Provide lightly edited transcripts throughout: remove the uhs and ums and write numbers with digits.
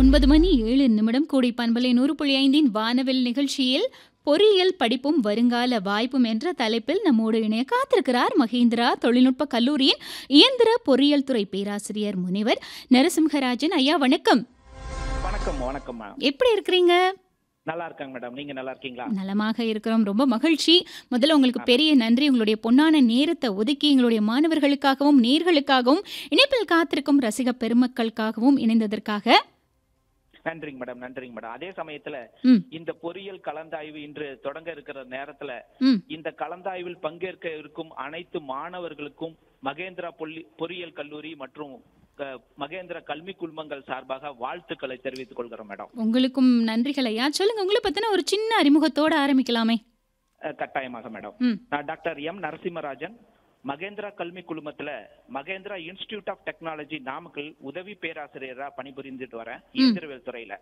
9:07 கோடை பண்பலை 100.5 வானவில் நிகழ்ச்சியில் பொறியியல் படிப்பும் வருங்கால வாய்ப்பும் என்ற தலைப்பில் நம்மோடு இணைய காத்திருக்கிறார் மகேந்திரா தொழில்நுட்ப கல்லூரியின் இயந்திர பொறியியல் துறை பேராசிரியர் முனைவர் நரசிம்ஹராஜன். ஐயா வணக்கம். வணக்கம் வணக்கம் மேம். எப்படி இருக்கிறீங்க? நல்லா இருக்காங்க மேடம். நீங்க நல்லா இருக்கீங்களா? நலமாக இருக்கிறோம். ரொம்ப மகிழ்ச்சி. முதல்ல உங்களுக்கு பெரிய நன்றி. உங்களுடைய பொன்னான நேரத்தை ஒதுக்கி எங்களுடைய மாணவர்களுக்காகவும் நேர்களுக்காகவும் இணைப்பில் காத்திருக்கும் ரசிக பெருமக்களுக்காகவும் இணைந்ததற்காக நன்றிங்க மேடம். நன்றிங்க மேடம். அதே சமயத்துல இந்த பொறியியல் கலந்தாய்வு இன்று தொடங்க இருக்கிற நேரத்துல இந்த கலந்தாய்வில் பங்கேற்க இருக்கும் அனைத்து மாணவர்களுக்கும் மகேந்திரா பொறியியல் கல்லூரி மற்றும் மகேந்திர கல்வி குழுமங்கள் சார்பாக வாழ்த்துக்களை தெரிவித்துக் கொள்கிறோம் மேடம். உங்களுக்கும் நன்றிகள் ஐயா. சொல்லுங்க, உங்களை பத்தின ஒரு சின்ன அறிமுகத்தோட ஆரம்பிக்கலாமே. கட்டாயமாக மேடம். நான் டாக்டர் எம் நரசிம்மராஜன், மகேந்திரா கல்வி குழுமத்துல Mahindra institute of technology Namakkal உதவி பேராசிரியரா பணிபுரிந்துட்டு வரேன் இயந்திரவியல் துறையில.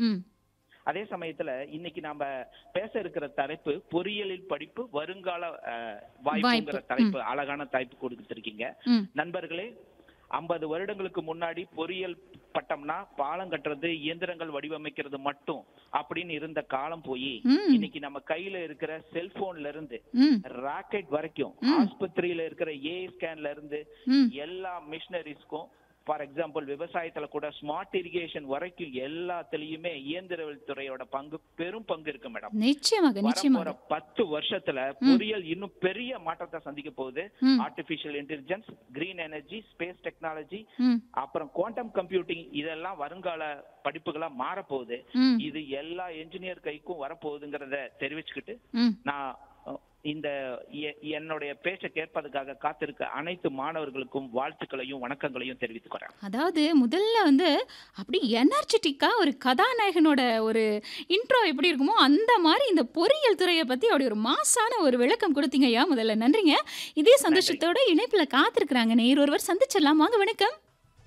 அதே சமயத்துல இன்னைக்கு நாம பேச இருக்கிற தலைப்பு பொறியியலில் படிப்பு வருங்கால வாய்ப்புங்கிற தலைப்பு. அழகான தலைப்பு கொடுத்திருக்கீங்க நண்பர்களே. 50 வருடங்களுக்கு முன்னாடி பொறியியல் பட்டம்னா பாலம் கட்டுறது, இயந்திரங்கள் வடிவமைக்கிறது மட்டும் அப்படின்னு இருந்த காலம் போய் இன்னைக்கு நம்ம கையில இருக்கிற செல்போன்ல இருந்து ராக்கெட் வரைக்கும், ஆஸ்பத்திரியில இருக்கிற ஏஐ ஸ்கேன்ல இருந்து எல்லா மிஷினரிஸ்க்கும், ஃபார் எக்ஸாம்பிள் விவசாயத்துல கூட ஸ்மார்ட் இரிகேஷன் வரைக்கும் எல்லாத்துலயுமே இயந்திரவியல் துறையோட பங்கு பெரும் பங்கு இருக்கு மேடம். நிச்சயமாக நிச்சயமாக. 10 வருஷத்துல பொறியியல் இன்னும் பெரிய மாற்றத்தை சந்திக்க போகுது. Artificial intelligence, green energy, space technology, அப்புறம் குவாண்டம் கம்ப்யூட்டிங், இதெல்லாம் வருங்கால படிப்புகளா மாறப்போகுது. இது எல்லா என்ஜினியர் கைக்கும் வரப்போகுதுங்கிறத தெரிவிச்சுக்கிட்டு நான் இந்த என்னுடைய பேச்சை கேட்பதற்காக காத்திருக்க அனைத்து மாணவர்களுக்கும் வாழ்த்துக்களையும் வணக்கங்களையும் தெரிவித்துக்கிறேன். அதாவது முதல்ல அப்படி எனர்ஜெட்டிக்கா ஒரு கதாநாயகனோட ஒரு இன்ட்ரோ எப்படி இருக்குமோ அந்த மாதிரி இந்த பொறியியல் துறையை பத்தி அப்படி ஒரு மாசான ஒரு விளக்கம் கொடுத்தீங்க ஐயா. முதல்ல நன்றிங்க. இதே சந்தோஷத்தோட இணைப்புல காத்திருக்கிறாங்க நேர் ஒருவர். சந்திச்சிடலாம். வாங்க. வணக்கம்.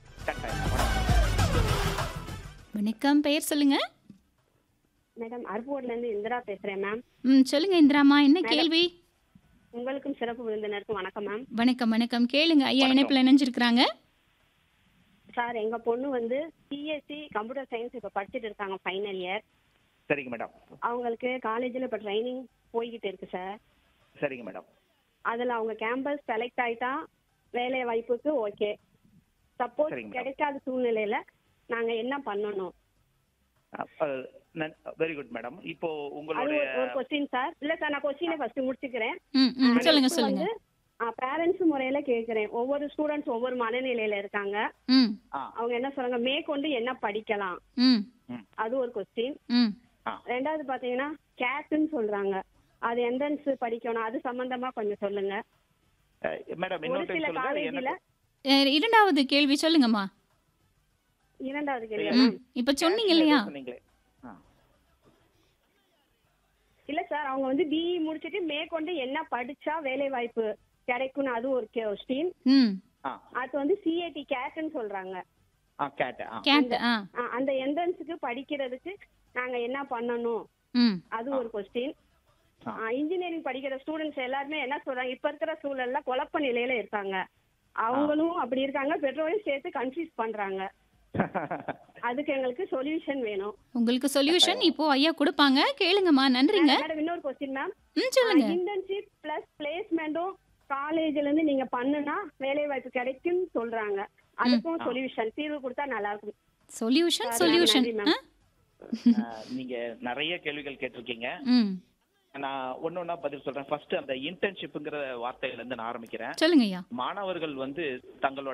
வணக்கம். பெயர் சொல்லுங்க மேடம். அருப்புக்கோட்ல இருந்து இந்திரா பேசுறேன் மேம். சொல்லுங்க இந்திராமா, என்ன கேள்வி? உங்களுக்கும் சிறப்பு விருந்தினருக்கும் வணக்கம் மேம். வணக்கம் வணக்கம். கேளுங்க ஐயா. இணைப்புல இணைஞ்சிருக்காங்க. சார், எங்க பொண்ணு சிஎஸ்சி கம்ப்யூட்டர் சயின்ஸ் இப்ப படிச்சுட்டு இருக்காங்க, ஃபைனல் இயர். சரிங்க மேடம். அவங்களுக்கு காலேஜ்ல இப்ப ட்ரைனிங் போய்கிட்டு இருக்கு சார். சரிங்க மேடம். அதுல அவங்க கேம்பஸ் செலக்ட் ஆயிட்டா வேலை வாய்ப்புக்கு ஓகே. சப்போஸ் கிடைக்காத சூழ்நிலையில நாங்க என்ன பண்ணணும்? Very good madam. இப்போ உங்களுடைய ஒரு क्वेश्चन சார். இல்ல சார், நான் क्वेश्चனை ஃபர்ஸ்ட் முடிச்சுக்கிறேன். சொல்லுங்க சொல்லுங்க. பேரண்ட்ஸ் முறையில கேக்குறேன். ஒவ்வொரு ஸ்டூடண்ட்ஸ் ஒவ்வொரு மனநிலையில இருக்காங்க. அவங்க என்ன சொல்றாங்க, மேற்கொண்டு என்ன படிக்கலாம், அது ஒரு क्वेश्चन. ரெண்டாவது பாத்தீங்கன்னா கேட்னு சொல்றாங்க, அது என்ட்ரன்ஸ் படிக்கணும், அது சம்பந்தமா கொஞ்சம் சொல்லுங்க மேடம். ஒரு சில காலேஜ்ல. இரண்டாவது கேள்வி சொல்லுங்கம்மா. இரண்டாவது கேள்வி இப்ப சொன்னீங்க இல்லையா? இல்ல சார், அவங்க பிஇ முடிச்சிட்டு மேற்கொண்டு என்ன படிச்சா வேலை வாய்ப்பு கிடைக்கும்னு அது ஒரு क्वेश्चन. அது சிஏடி கேட்னு சொல்றாங்க. அந்த என்ட்ரன்ஸ்க்கு படிக்கிறதுக்கு நாங்க என்ன பண்ணணும், அது ஒரு क्वेश्चन. இன்ஜினியரிங் படிக்கிற ஸ்டூடெண்ட்ஸ் எல்லாருமே என்ன சொல்றாங்க, இப்ப இருக்கிற சூழல்ல குழப்ப நிலையில இருக்காங்க. அவங்களும் அப்படி இருக்காங்க, பெற்றோரையும் சேர்த்து கன்ஃபியூஸ் பண்றாங்க. அதுக்கு எங்களுக்கு சொல்யூஷன் வேணும். உங்களுக்கு சொல்யூஷன் இப்போ ஐயா கொடுப்பாங்க. கேளுங்கம்மா. நன்றிங்க மேடம். இன்னொரு क्वेश्चन மேம். சொல்லுங்க. இன்டர்ன்ஷிப் பிளஸ் பிளேஸ்மென்ட்டும் காலேஜ்ல இருந்து நீங்க பண்ணுனா வேலை வாய்ப்பு கிடைக்கும் சொல்றாங்க. அதுக்கும் சொல்யூஷன் தீர்வு கொடுத்தா நல்லா இருக்கும். சொல்யூஷன் நீங்க நிறைய கேள்விகள் கேட்டிருக்கீங்க. நான் ஒன்னொன்னா பதில் சொல்றேன். ஃபர்ஸ்ட் அந்த இன்டர்ன்ஷிப்ங்கிற வார்த்தையில இருந்து நான் ஆரம்பிக்கிறேன். சொல்லுங்க ஐயா. மாணவர்கள் தங்களோட